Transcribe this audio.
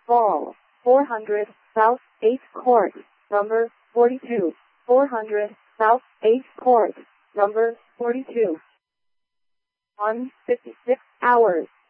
Ball, 400, South 8th Court, number 42. 400, South 8th Court, number 42. 1:56 hours.